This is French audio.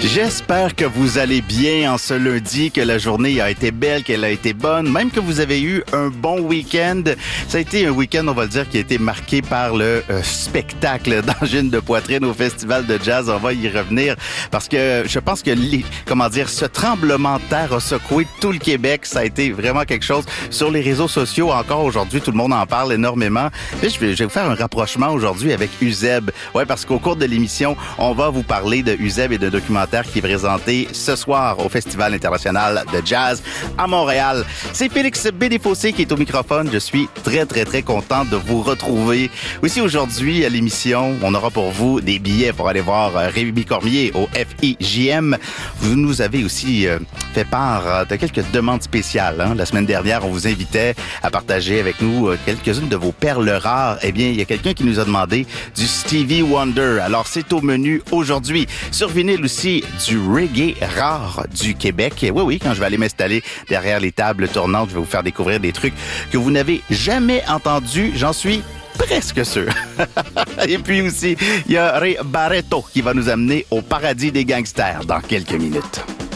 J'espère que vous allez bien en ce lundi, que la journée a été belle, qu'elle a été bonne, même que vous avez eu un bon week-end. Ça a été un week-end, on va le dire, qui a été marqué par le spectacle d'angine de poitrine au Festival de jazz. On va y revenir parce que je pense que ce tremblement de terre a secoué tout le Québec. Ça a été vraiment quelque chose. Sur les réseaux sociaux, encore aujourd'hui, tout le monde en parle énormément. Et je vais vous faire un rapprochement aujourd'hui avec UZEB. Ouais, parce qu'au cours de l'émission, on va vous parler de UZEB et de documentaire qui est présenté ce soir au Festival international de jazz à Montréal. C'est Félix Bédéfossé qui est au microphone. Je suis très, très, très content de vous retrouver. Aussi, aujourd'hui, à l'émission, on aura pour vous des billets pour aller voir Rémi Cormier au FIJM. Vous nous avez aussi fait part de quelques demandes spéciales. La semaine dernière, on vous invitait à partager avec nous quelques-unes de vos perles rares. Eh bien, il y a quelqu'un qui nous a demandé du Stevie Wonder. Alors, c'est au menu aujourd'hui. Sur vinyle aussi, du reggae rare du Québec. Et oui, quand je vais aller m'installer derrière les tables tournantes, je vais vous faire découvrir des trucs que vous n'avez jamais entendus. J'en suis presque sûr. Et puis aussi, il y a Ray Barretto qui va nous amener au paradis des gangsters dans quelques minutes.